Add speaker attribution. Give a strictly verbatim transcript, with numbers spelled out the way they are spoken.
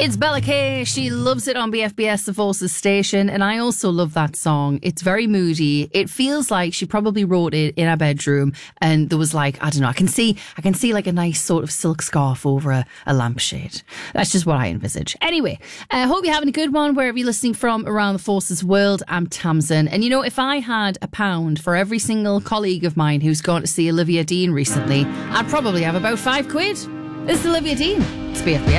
Speaker 1: It's Bella Kay. She loves it on B F B S, the Forces station, and I also love that song. It's very moody. It feels like she probably wrote it in her bedroom, and there was like, I don't know, I can see, I can see like a nice sort of silk scarf over a, a lampshade. That's just what I envisage. Anyway, I uh, hope you're having a good one wherever you're listening from around the Forces world. I'm Tamsin, and you know, if I had a pound for every single colleague of mine who's gone to see Olivia Dean recently, I'd probably have about five quid. This is Olivia Dean. It's B F B S.